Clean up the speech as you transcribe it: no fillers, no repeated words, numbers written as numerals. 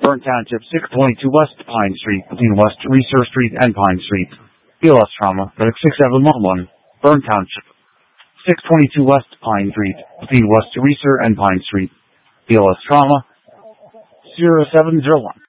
Bern Township, 622 West Pine Street, between West Reser Street and Pine Street. BLS Trauma, medic 6711. Bern Township, 622 West Pine Street, between West Reser and Pine Street. BLS Trauma, 0701.